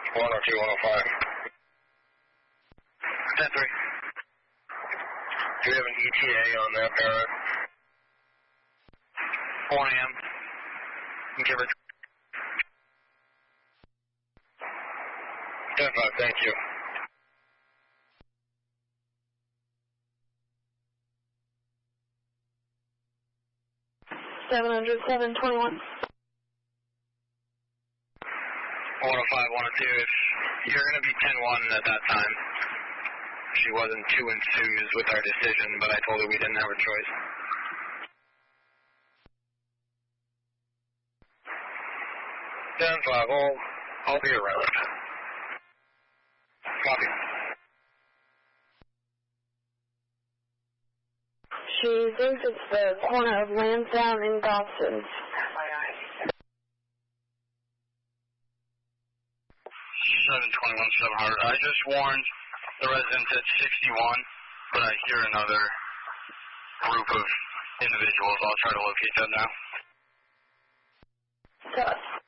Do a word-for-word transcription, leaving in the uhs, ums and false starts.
one oh two, one oh five. ten three. Do we have an E T A on that parrot? four A M Give it. ten five, thank you. seven hundred seven twenty-one. one oh five, one oh two, if you're going to be ten one at that time. She wasn't too enthused with our decision, but I told her we didn't have a choice. ten five, I'll, I'll be around. Copy. She thinks it's the corner of Lansdowne and Dawson. seven twenty-one, seven hundred. I just warned the residents at sixty-one, but I hear another group of individuals. I'll try to locate them now. Sus.